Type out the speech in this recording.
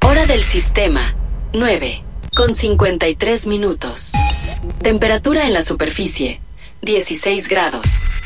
Hora del sistema, 9:53. Temperatura en la superficie, 16 grados.